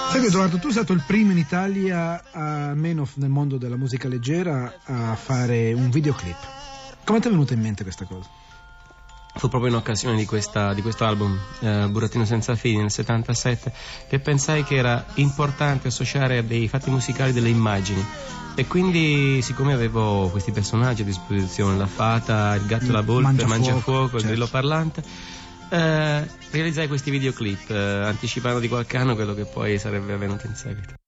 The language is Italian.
Sai che Edoardo, tu sei stato il primo in Italia, almeno nel mondo della musica leggera, a fare un videoclip. Come ti è venuta in mente questa cosa? Fu proprio in occasione di questo album, Burattino senza fini, nel 77, che pensai che era importante associare a dei fatti musicali delle immagini. E quindi, siccome avevo questi personaggi a disposizione, la fata, il gatto e la volpe, il mangiafuoco, il grillo parlante, realizzai questi videoclip, anticipando di qualche anno quello che poi sarebbe avvenuto in seguito.